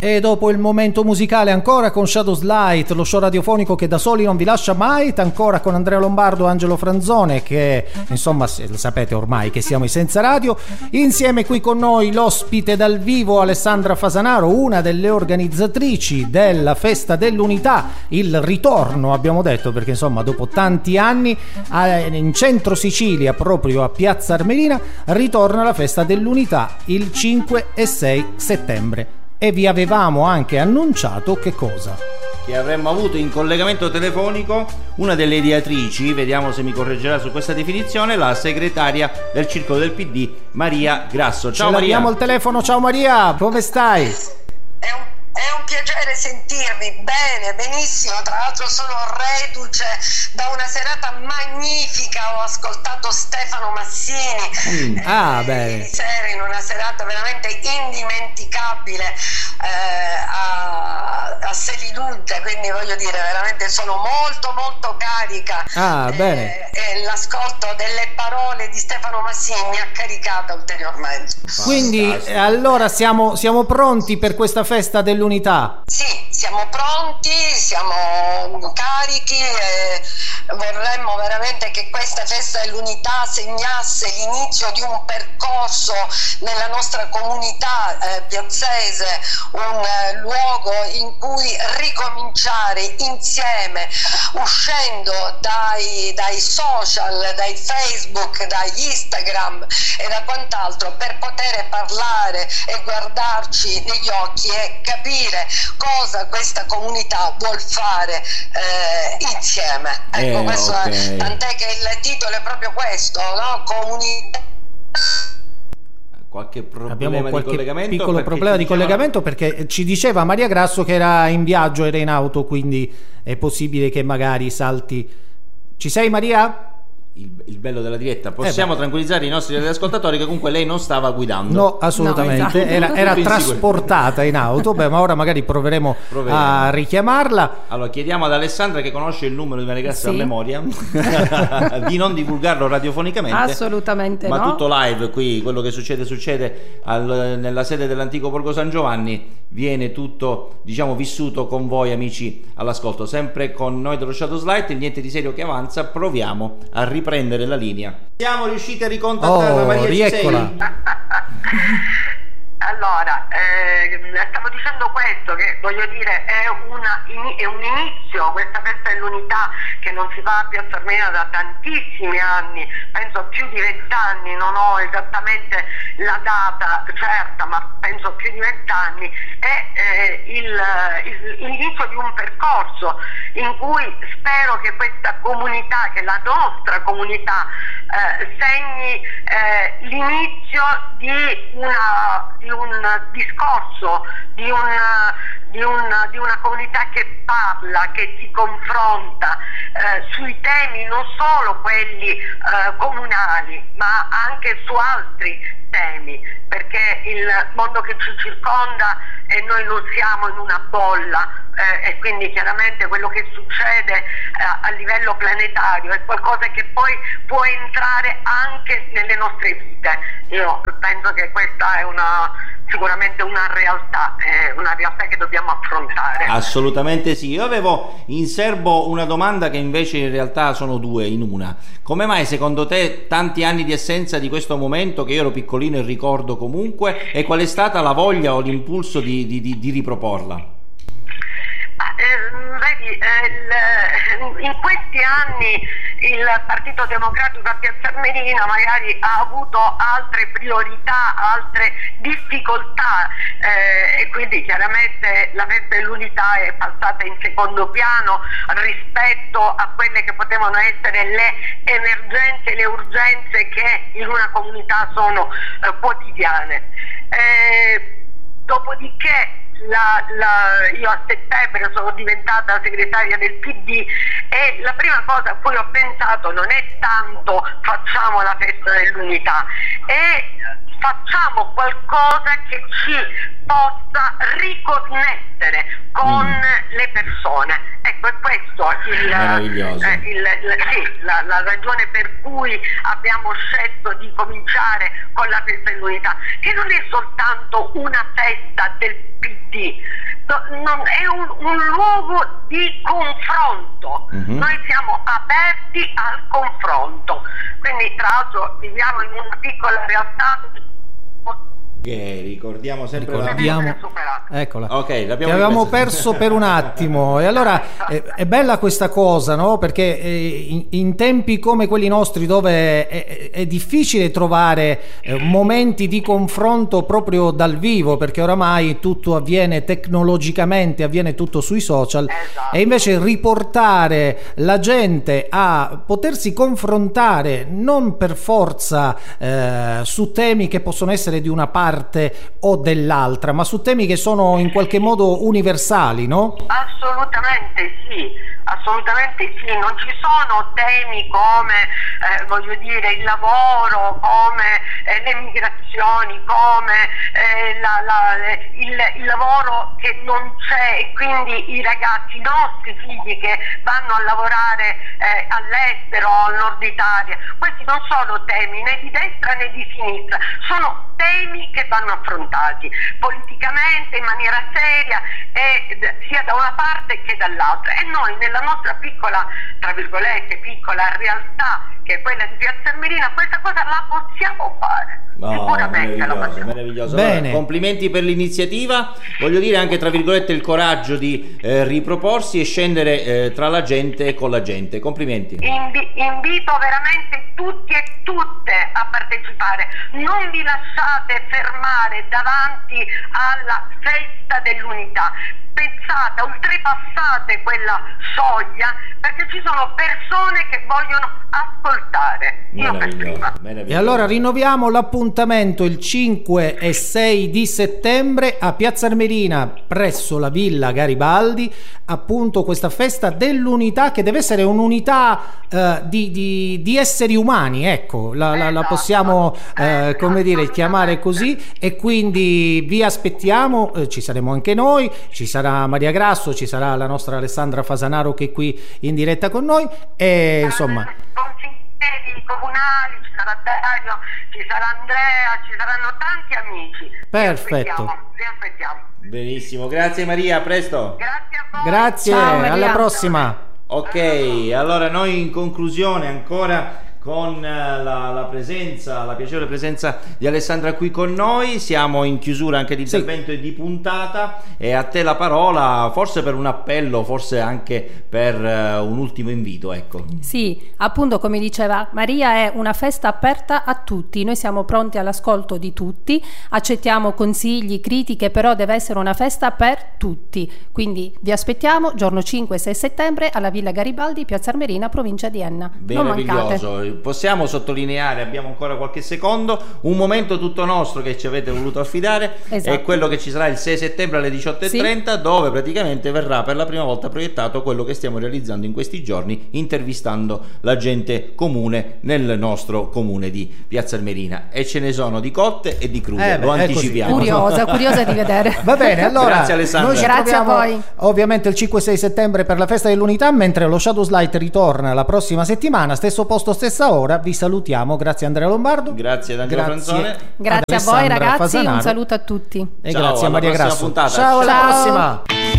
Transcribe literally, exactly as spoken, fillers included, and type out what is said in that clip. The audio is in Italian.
E dopo il momento musicale ancora con Shadows Light, lo show radiofonico che da soli non vi lascia mai, ancora con Andrea Lombardo e Angelo Franzone, che insomma lo sapete ormai che siamo i Senza Radio. Insieme qui con noi l'ospite dal vivo Alessandra Fasanaro, una delle organizzatrici della Festa dell'Unità, il ritorno abbiamo detto, perché insomma dopo tanti anni in centro Sicilia, proprio a Piazza Armerina, ritorna la Festa dell'Unità il cinque e sei settembre. E vi avevamo anche annunciato che cosa? Che avremmo avuto in collegamento telefonico una delle ideatrici, vediamo se mi correggerà su questa definizione, la segretaria del Circolo del P D, Maria Grasso. Ciao Maria. Abbiamo il telefono, ciao Maria, come stai? È un, è un piacere sentirvi, bene, benissimo, tra l'altro sono reduce da una serata magnifica, ho ascoltato Stefano Massini mm. eh, ah, bene. ieri sera in una serata veramente indimenticabile eh, a, a Seliduce, quindi voglio dire veramente sono molto molto carica ah, eh, bene. e l'ascolto delle parole di Stefano Massini mi ha caricata ulteriormente. Quindi eh, allora siamo, siamo pronti per questa Festa dell'Unità? Sì, siamo pronti, siamo carichi e vorremmo veramente che questa Festa dell'Unità segnasse l'inizio di un percorso nella nostra comunità eh, piazzese, un eh, luogo in cui ricominciare insieme, uscendo dai, dai social, dai Facebook, dagli Instagram e da quant'altro, per poter parlare e guardarci negli occhi e capire cosa questa comunità vuol fare eh, insieme. Ecco, eh, questo okay. è, tant'è che il titolo è proprio questo, no? Comunità. Qualche problema Abbiamo qualche di collegamento, piccolo problema di diceva... collegamento perché ci diceva Maria Grasso che era in viaggio, era in auto, quindi è possibile che magari salti. Ci sei Maria? Il, il bello della diretta, possiamo eh tranquillizzare i nostri ascoltatori che comunque lei non stava guidando. No, assolutamente, no, esatto. era, era trasportata in auto. Beh, ma ora magari proveremo, proveremo a richiamarla. Allora chiediamo ad Alessandra, che conosce il numero di Maria Grasso a memoria, di non divulgarlo radiofonicamente. Assolutamente ma no. tutto live qui, quello che succede succede al, nella sede dell'antico Borgo San Giovanni, viene tutto, diciamo, vissuto con voi amici all'ascolto, sempre con noi dello Shadows Light. Il Niente di Serio che avanza, proviamo a riprendere la linea. Siamo riusciti a ricontattarla. Oh, Maria, rieccola. Ci sei? Allora, eh, stavo dicendo questo, che voglio dire è, una, è un inizio, questa Festa dell'Unità che non si fa a Piazza Armerina da tantissimi anni, penso più di vent'anni, non ho esattamente la data certa, ma penso più di vent'anni, è eh, il, il, l'inizio di un percorso in cui spero che questa comunità, che la nostra comunità, eh, segni eh, l'inizio di una... di un discorso, di una, di, una, di una comunità che parla, che si confronta eh, sui temi non solo quelli eh, comunali, ma anche su altri temi, perché il mondo che ci circonda e noi non siamo in una bolla eh, e quindi chiaramente quello che succede eh, a livello planetario è qualcosa che poi può entrare anche nelle nostre vite. Io penso che questa è una sicuramente una realtà, eh, una realtà che dobbiamo affrontare. Assolutamente sì. Io avevo in serbo una domanda che invece in realtà sono due in una. Come mai secondo te tanti anni di assenza di questo momento, che io ero piccolino e ricordo comunque, e qual è stata la voglia o l'impulso di, di, di, di riproporla? Eh, vedi, eh, in questi anni il Partito Democratico a Piazza Armerina magari ha avuto altre priorità, altre difficoltà eh, e quindi chiaramente la Festa dell'Unità è passata in secondo piano rispetto a quelle che potevano essere le emergenze, le urgenze che in una comunità sono eh, quotidiane. Eh, dopodiché La, la, io a settembre sono diventata segretaria del P D e la prima cosa a cui ho pensato non è tanto facciamo la Festa dell'Unità, è facciamo qualcosa che ci possa riconnettere con mm. le persone. Ecco, è questo il, eh, il, il, sì, la, la ragione per cui abbiamo scelto di cominciare con la festa dell'unità, che non è soltanto una festa del P D, no, non è un, un luogo di confronto. Mm-hmm. Noi siamo aperti al confronto, quindi tra l'altro viviamo in una piccola realtà che ricordiamo sempre ricordiamo la... eccola okay, che avevamo perso per un attimo. E allora è, è bella questa cosa, no? Perché eh, in, in tempi come quelli nostri, dove è, è difficile trovare eh, momenti di confronto proprio dal vivo, perché oramai tutto avviene tecnologicamente, avviene tutto sui social, esatto. E invece riportare la gente a potersi confrontare non per forza eh, su temi che possono essere di una parte o dell'altra, ma su temi che sono in qualche modo universali, no? Assolutamente sì, assolutamente sì. Non ci sono temi come eh, voglio dire il lavoro, come eh, le migrazioni, come eh, la, la, il, il lavoro che non c'è, e quindi i ragazzi, i nostri figli che vanno a lavorare eh, all'estero o al nord Italia. Questi non sono temi né di destra né di sinistra, sono temi che vanno affrontati politicamente in maniera seria, e sia da una parte che dall'altra, e noi nella nostra piccola, tra virgolette, piccola realtà che è quella di Piazza Armerina, questa cosa la possiamo fare. Oh, sicuramente la meraviglioso, meraviglioso. Bene. Allora, complimenti per l'iniziativa, voglio dire anche tra virgolette il coraggio di eh, riproporsi e scendere eh, tra la gente e con la gente. Complimenti. Invi- invito veramente tutti e tutte a partecipare, non vi lasciate fermare davanti alla festa dell'unità, pensate, oltrepassate quella soglia, perché ci sono persone che vogliono ascoltare. Io per prima. E allora rinnoviamo l'appuntamento il cinque e sei di settembre a Piazza Armerina presso la Villa Garibaldi, appunto questa festa dell'unità, che deve essere un'unità eh, di, di, di esseri umani, ecco, la, la, la possiamo eh, come dire chiamare così, e quindi vi aspettiamo, eh, ci saremo anche noi, ci sarà Maria Grasso, ci sarà la nostra Alessandra Fasanaro che è qui in diretta con noi, e insomma consiglieri comunali, ci sarà Dario, ci sarà Andrea, ci saranno tanti amici. Perfetto, vi aspettiamo, vi aspettiamo. Benissimo, grazie Maria, a presto. Grazie a voi. Grazie, ciao, alla prossima. Ok, allora noi in conclusione ancora con la, la presenza, la piacevole presenza di Alessandra qui con noi, siamo in chiusura anche di intervento sì. e di puntata, e a te la parola, forse per un appello, forse anche per uh, un ultimo invito, ecco. Sì, appunto come diceva Maria, è una festa aperta a tutti, noi siamo pronti all'ascolto di tutti, accettiamo consigli, critiche, però deve essere una festa per tutti, quindi vi aspettiamo giorno cinque e sei settembre alla Villa Garibaldi, Piazza Armerina, provincia di Enna. Non mancate. Possiamo sottolineare, abbiamo ancora qualche secondo, un momento tutto nostro che ci avete voluto affidare, esatto. È quello che ci sarà il sei settembre alle diciotto e trenta, sì. Dove praticamente verrà per la prima volta proiettato quello che stiamo realizzando in questi giorni, intervistando la gente comune nel nostro comune di Piazza Armerina, e ce ne sono di cotte e di crude, eh beh, lo anticipiamo. Curiosa, curiosa di vedere. Va bene, allora grazie Alessandra. Noi grazie a voi. Ovviamente il cinque e sei settembre per la festa dell'unità, mentre lo Shadows Light ritorna la prossima settimana, stesso posto, stessa ora. Vi salutiamo, grazie Andrea Lombardo, grazie ad Angelo Franzone, grazie a voi ragazzi, Fasanaro. Un saluto a tutti e ciao, grazie a Maria Grasso. Puntata. Ciao, ciao, alla prossima.